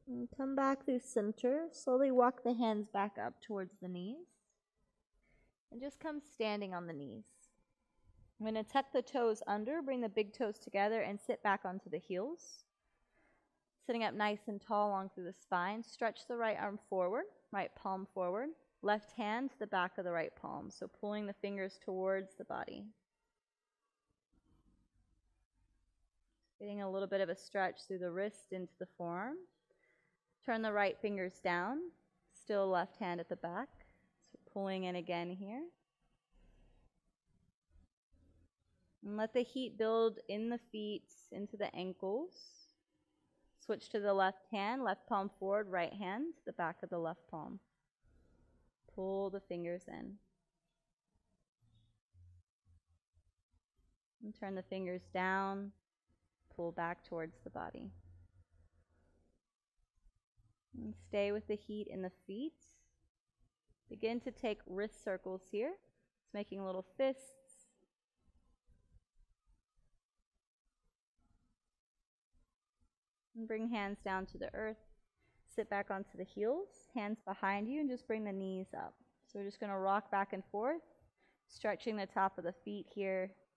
And come back through center. Slowly walk the hands back up towards the knees. And just come standing on the knees. I'm going to tuck the toes under, bring the big toes together, and sit back onto the heels. Sitting up nice and tall along through the spine. Stretch the right arm forward, right palm forward. Left hand to the back of the right palm. So pulling the fingers towards the body. Getting a little bit of a stretch through the wrist into the forearm. Turn the right fingers down. Still left hand at the back. So pulling in again here. And let the heat build in the feet, into the ankles. Switch to the left hand, left palm forward, right hand to the back of the left palm. Pull the fingers in. And turn the fingers down, pull back towards the body. And stay with the heat in the feet. Begin to take wrist circles here. It's making little fists. And bring hands down to the earth. Sit back onto the heels, hands behind you, and just bring the knees up. So we're just going to rock back and forth, stretching the top of the feet here,